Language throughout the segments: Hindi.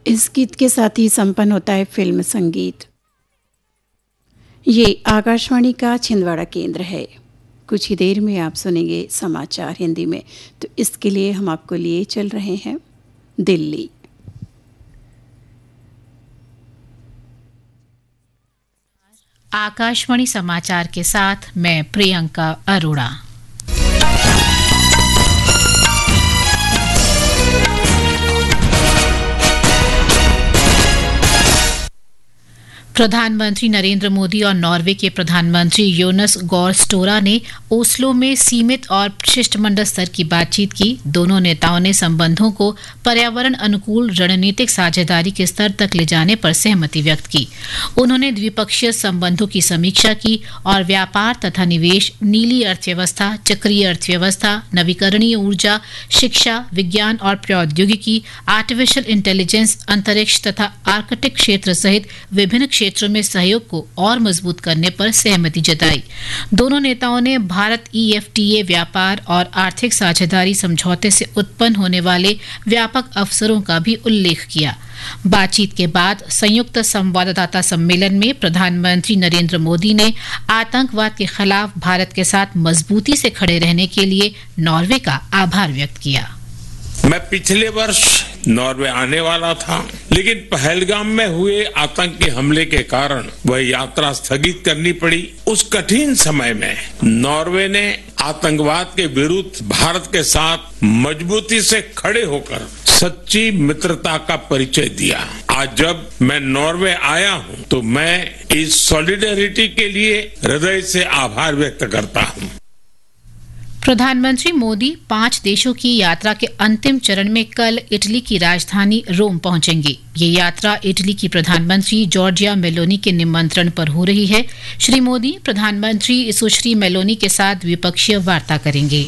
इस गीत के साथ ही संपन्न होता है फिल्म संगीत। ये आकाशवाणी का छिंदवाड़ा केंद्र है। कुछ ही देर में आप सुनेंगे समाचार हिंदी में, तो इसके लिए हम आपको लिए चल रहे हैं दिल्ली। आकाशवाणी समाचार के साथ मैं प्रियंका अरोड़ा। प्रधानमंत्री नरेंद्र मोदी और नॉर्वे के प्रधानमंत्री योनस गॉर स्टोरा ने ओस्लो में सीमित और शिष्टमंडल स्तर की बातचीत की। दोनों नेताओं ने संबंधों को पर्यावरण अनुकूल रणनीतिक साझेदारी के स्तर तक ले जाने पर सहमति व्यक्त की। उन्होंने द्विपक्षीय संबंधों की समीक्षा की और व्यापार तथा निवेश, नीली अर्थव्यवस्था, चक्रीय अर्थव्यवस्था, नवीकरणीय ऊर्जा, शिक्षा, विज्ञान और प्रौद्योगिकी, आर्टिफिशियल इंटेलिजेंस, अंतरिक्ष तथा आर्कटिक क्षेत्र सहित विभिन्न क्षेत्रों में सहयोग को और मजबूत करने पर सहमति जताई। दोनों नेताओं ने भारत EFTA व्यापार और आर्थिक साझेदारी समझौते से उत्पन्न होने वाले व्यापक अवसरों का भी उल्लेख किया। बातचीत के बाद संयुक्त संवाददाता सम्मेलन में प्रधानमंत्री नरेंद्र मोदी ने आतंकवाद के खिलाफ भारत के साथ मजबूती से खड़े रहने के लिए नॉर्वे का आभार व्यक्त किया। मैं पिछले वर्ष नॉर्वे आने वाला था, लेकिन पहलगाम में हुए आतंकी हमले के कारण वह यात्रा स्थगित करनी पड़ी। उस कठिन समय में नॉर्वे ने आतंकवाद के विरुद्ध भारत के साथ मजबूती से खड़े होकर सच्ची मित्रता का परिचय दिया। आज जब मैं नॉर्वे आया हूं, तो मैं इस सॉलिडेरिटी के लिए हृदय से आभार व्यक्त करता हूं। प्रधानमंत्री मोदी 5 देशों की यात्रा के अंतिम चरण में कल इटली की राजधानी रोम पहुंचेंगे। ये यात्रा इटली की प्रधानमंत्री जॉर्जिया मेलोनी के निमंत्रण पर हो रही है। श्री मोदी प्रधानमंत्री सुश्री मेलोनी के साथ द्विपक्षीय वार्ता करेंगे।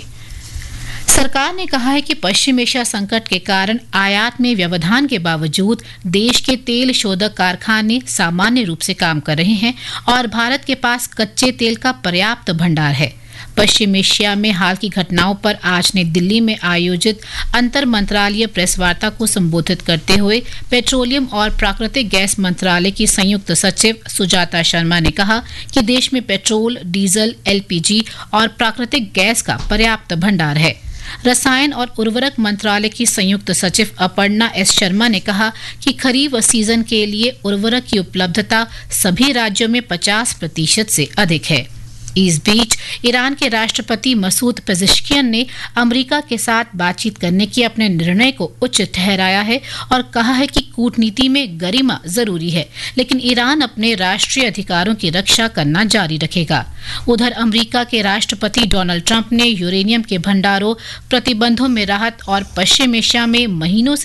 सरकार ने कहा है कि पश्चिम एशिया संकट के कारण आयात में व्यवधान के बावजूद देश के तेल शोधक कारखाने सामान्य रूप से काम कर रहे हैं और भारत के पास कच्चे तेल का पर्याप्त भंडार है। पश्चिम एशिया में हाल की घटनाओं पर आज नई दिल्ली में आयोजित अंतर मंत्रालय प्रेस वार्ता को संबोधित करते हुए पेट्रोलियम और प्राकृतिक गैस मंत्रालय की संयुक्त सचिव सुजाता शर्मा ने कहा कि देश में पेट्रोल, डीजल, LPG और प्राकृतिक गैस का पर्याप्त भंडार है। रसायन और उर्वरक मंत्रालय की संयुक्त सचिव अपर्णा S. शर्मा ने कहा कि खरीफ सीजन के लिए उर्वरक की उपलब्धता सभी राज्यों में 50% से अधिक है। इस बीच ईरान के राष्ट्रपति मसूद पेज़ेश्कियन ने अमेरिका के साथ बातचीत करने के अपने निर्णय को उचित ठहराया है और कहा है कि कूटनीति में गरिमा जरूरी है, लेकिन ईरान अपने राष्ट्रीय अधिकारों की रक्षा करना जारी रखेगा। उधर अमेरिका के राष्ट्रपति डोनाल्ड ट्रंप ने यूरेनियम के भंडारों, प्रतिबंधों में राहत और पश्चिम एशिया में महीनों से